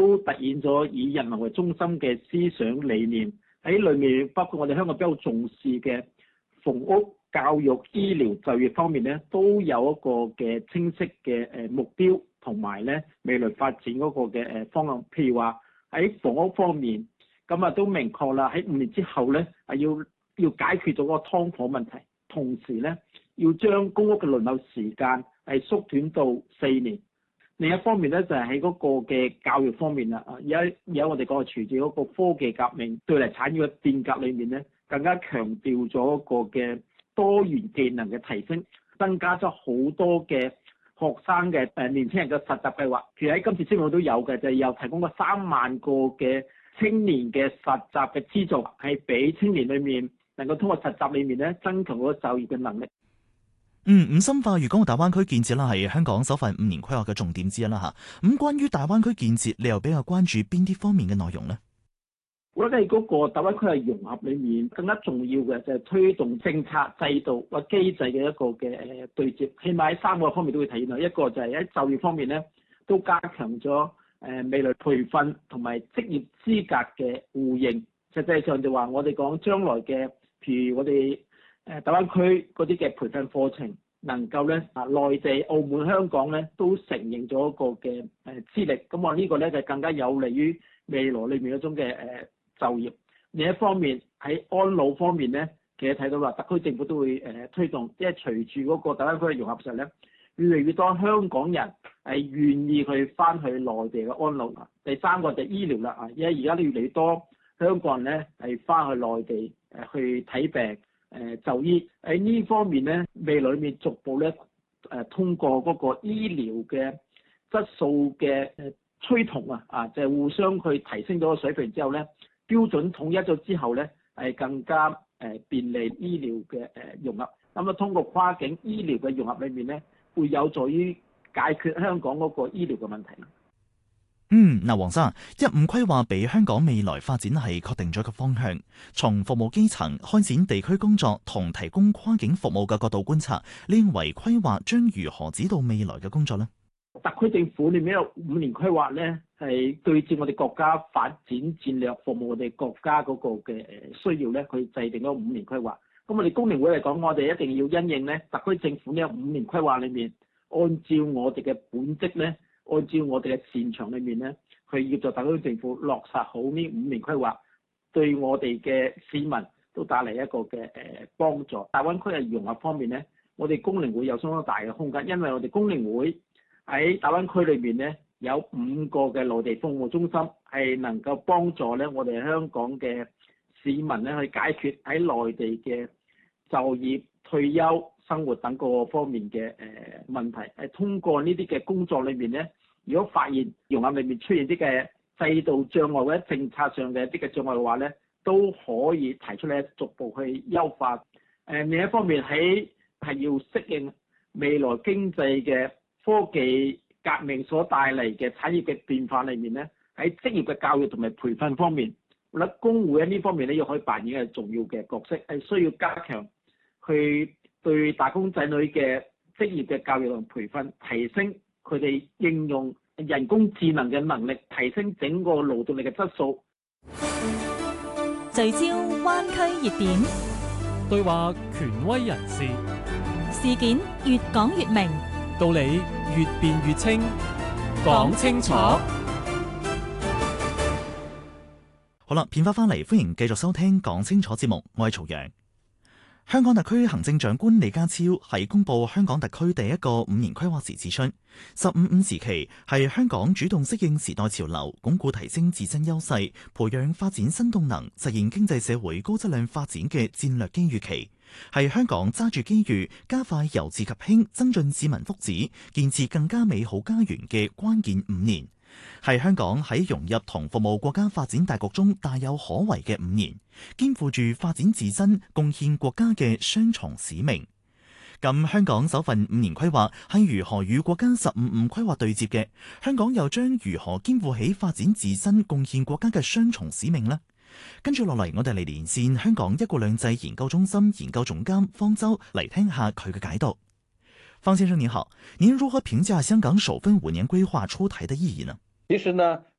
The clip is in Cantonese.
都凸顯咗以人民為中心嘅思想理念。喺裏面包括我哋香港比較重視嘅房屋、教育、醫療、就業方面咧，都有一個嘅清晰嘅目標同埋咧未來發展嗰個嘅方向。譬如話喺房屋方面，咁都明確啦，喺5年之後咧要解決咗個劏房問題，同時咧要將公屋嘅輪候時間縮短到4年。另一方面咧就係喺嗰個嘅教育方面啦，而家我哋講隨住嗰個科技革命對嚟產業嘅變革裏面咧，更加強調咗一個嘅多元技能嘅提升，增加咗好多嘅學生嘅年輕人嘅實習計劃。譬如喺今次施政報告都有嘅，就係有提供過3萬個嘅青年嘅實習嘅資助，係俾青年裏面能夠通過實習裏面咧增強嗰個就業嘅能力。 深化粵港澳大灣區建設啦，係香港首份5年規劃嘅重點之一啦嚇。咁關於大灣區建設，你又比較關注邊啲方面嘅內容呢？ 我覺得喺嗰個大灣區嘅融合裏面，更加重要嘅就係推動政策制度或機制嘅一個嘅對接，起碼喺3個方面都會體現到。一個就係喺就業方面咧，都加強咗未來培訓同埋職業資格嘅互認。實際上就話我哋講將來嘅，譬如我哋大灣區嗰啲嘅培訓課程，能夠咧內地、澳門、香港咧都承認咗一個嘅資歷，咁我呢個咧就更加有利於未來裏面嗰種嘅就業。另一方面喺安老方面咧，其實睇到啦，特區政府都會推動，即係隨住嗰個大灣區嘅融合時候咧，越嚟越多香港人係願意去翻去內地嘅安老啦。第三個就係醫療啦，因為而家都越嚟越多香港人咧係翻去內地去睇病。就醫喺呢方面咧，未來裏面逐步咧通過嗰個醫療嘅質素嘅趨同就係互相去提升咗個水平之後咧，標準統一咗之後咧，係更加便利醫療嘅融合。咁通過跨境醫療嘅融合裏面咧，會有助於解決香港嗰個醫療嘅問題。 黃生，15規劃俾香港未來發展係確定咗個方向。從服務基層、開展地區工作同提供跨境服務嘅角度觀察，你認為規劃將如何指導未來嘅工作呢？ 特區政府裏面有5年規劃咧，係對照我哋國家發展戰略，服務我哋國家嗰個嘅需要咧，去制定咗5年規劃。咁我哋工聯會嚟講，我哋一定要因應咧特區政府呢5年規劃裏面，按照我哋嘅本職咧。按照我哋嘅擅長裏面咧，去協助特區政府落實好呢5年規劃，對我哋嘅市民都帶嚟一個嘅幫助。大灣區嘅融合方面咧，我哋工聯會有相當大嘅空間，因為我哋工聯會喺大灣區裏面咧有5個嘅內地服務中心，係能夠幫助咧我哋香港嘅市民咧去解決喺內地嘅就業、退休、生活等各個方面嘅問題。係通過呢啲嘅工作裏面咧，如果發現融合裏面出現啲嘅制度障礙或者政策上嘅一啲嘅障礙嘅話咧，都可以提出嚟逐步去優化。另一方面係要適應未來經濟嘅科技革命所帶嚟嘅產業嘅變化裏面咧，喺職業嘅教育同埋培訓方面，我覺得工會喺呢方面咧又可以扮演係重要嘅角色，係需要加強去對打工仔女嘅職業嘅教育同培訓，提升佢哋應用人工智能嘅能力，提升整個勞動力嘅質素。 聚焦灣區熱點， 對話權威人士， 事件越講越明， 道理越辯越清，講清楚。 好啦，片花翻嚟，歡迎繼續收聽講清楚節目，我係曹陽。香港特區行政長官李家超喺公布香港特區第一個5年規劃時指出，15+5時期係香港主動適應時代潮流，鞏固提升自身優勢，培養發展新動能，實現經濟社會高質量發展嘅戰略機遇期，係香港揸住機遇，加快由治及興，增進市民福祉，建設更加美好家園嘅關鍵5年。係香港喺融入同服務國家發展大局中大有可為嘅5年，肩負住發展自身、貢獻國家嘅雙重使命。咁香港首份5年規劃係如何與國家15+5規劃對接嘅？香港又將如何肩負起發展自身、貢獻國家嘅雙重使命呢？跟住落嚟，我哋嚟連線香港一國兩制研究中心研究總監方舟嚟聽下佢嘅解讀。方先生您好，您如何評價香港首份5年規劃出台的意義呢？ 其實呢，